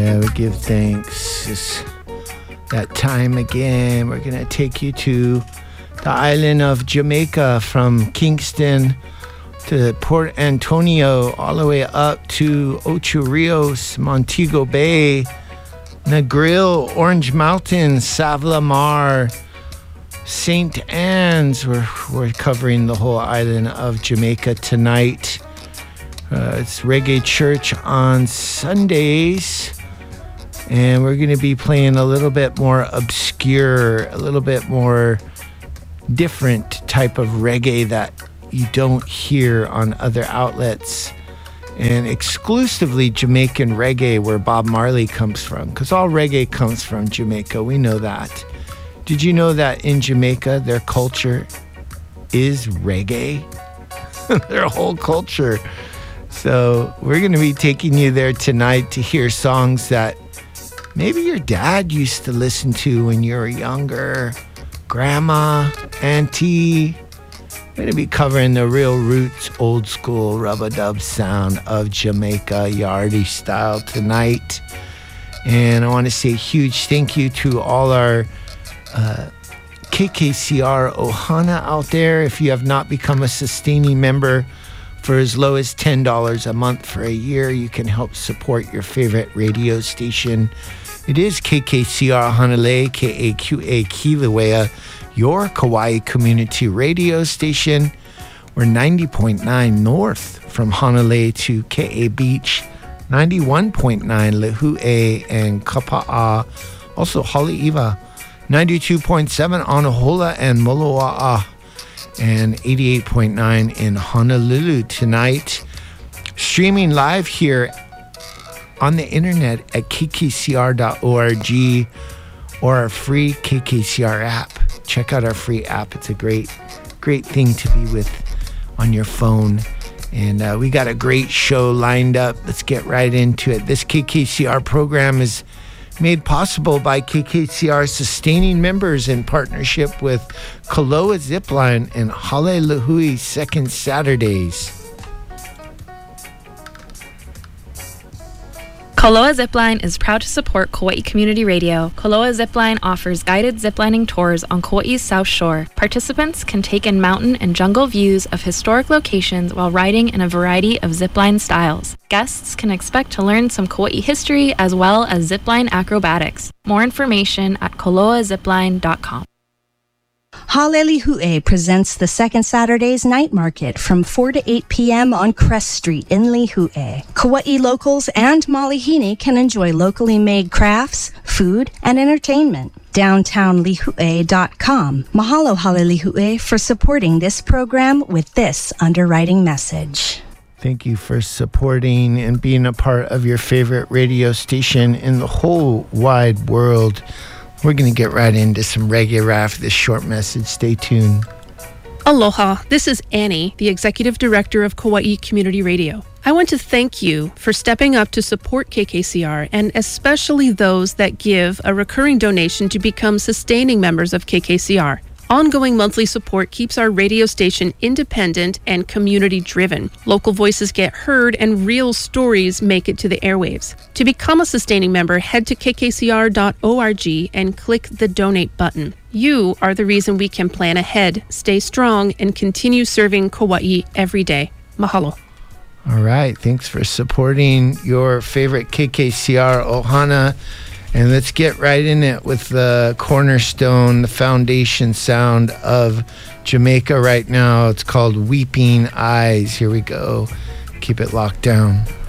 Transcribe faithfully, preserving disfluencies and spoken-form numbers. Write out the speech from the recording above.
Yeah, we give thanks. It's that time again. We're going to take you to the island of Jamaica from Kingston to Port Antonio, all the way up to Ocho Rios, Montego Bay, Negril, Orange Mountain, Savla Mar, Saint Anne's. We're, we're covering the whole island of Jamaica tonight. Uh, it's Reggae Church on Sundays. And we're going to be playing a little bit more obscure, a little bit more different type of reggae that you don't hear on other outlets. And exclusively Jamaican reggae, where Bob Marley comes from. Because all reggae comes from Jamaica. We know that. Did you know that in Jamaica, their culture is reggae? Their whole culture. So we're going to be taking you there tonight to hear songs that maybe your dad used to listen to when you were younger. Grandma, auntie. We're going to be covering the real roots, old school rub-a-dub sound of Jamaica, Yardie style tonight. And I want to say a huge thank you to all our uh, K K C R Ohana out there. If you have not become a sustaining member, for as low as ten dollars a month for a year, you can help support your favorite radio station. It is K K C R Hanalei, K A Q A Kilauea, your Kauai community radio station. We're ninety point nine north from Hanalei to K A Beach, ninety-one point nine Lihue and Kapa'a, also Haleiwa, ninety-two point seven Anahola and Moloa'a, and eighty-eight point nine in Honolulu tonight. Streaming live here on the internet at k k c r dot org or our free K K C R app. Check out our free app. It's a great, great thing to be with on your phone. And uh, we got a great show lined up. Let's get right into it. This K K C R program is made possible by K K C R sustaining members in partnership with Koloa Zipline and Haleluhui Second Saturdays. Koloa Zipline is proud to support Kauai Community Radio. Koloa Zipline offers guided ziplining tours on Kauai's South Shore. Participants can take in mountain and jungle views of historic locations while riding in a variety of zipline styles. Guests can expect to learn some Kauai history as well as zipline acrobatics. More information at koloa zipline dot com. Halelihue presents the Second Saturdays Night Market from four to eight p.m. on Crest Street in Lihue. Kauai locals and Malihini can enjoy locally made crafts, food, and entertainment. downtown lihue dot com. Mahalo Halelihue for supporting this program with this underwriting message. Thank you for supporting and being a part of your favorite radio station in the whole wide world. We're going to get right into some reggae rap, this short message. Stay tuned. Aloha, this is Annie, the Executive Director of Kauai Community Radio. I want to thank you for stepping up to support K K C R, and especially those that give a recurring donation to become sustaining members of K K C R. Ongoing monthly support keeps our radio station independent and community-driven. Local voices get heard and real stories make it to the airwaves. To become a sustaining member, head to k k c r dot org and click the donate button. You are the reason we can plan ahead, stay strong, and continue serving Kauai every day. Mahalo. All right. Thanks for supporting your favorite K K C R Ohana. And let's get right in it with the cornerstone, the foundation sound of Jamaica right now. It's called Weeping Eyes. Here we go. Keep it locked down.